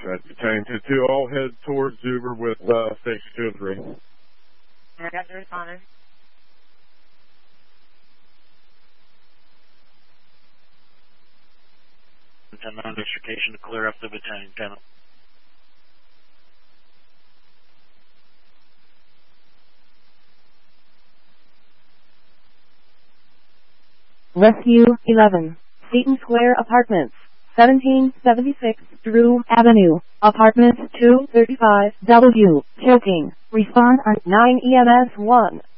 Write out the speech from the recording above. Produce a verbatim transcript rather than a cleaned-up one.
That's Battalion two two. I'll head towards Uber with uh, station two and three. I got the responder. ten on dislocation to clear up the battalion tunnel. Rescue eleven, Seton Square Apartments, seventeen seventy-six Drew Avenue, Apartment two thirty-five W, choking. Respond on nine E M S one.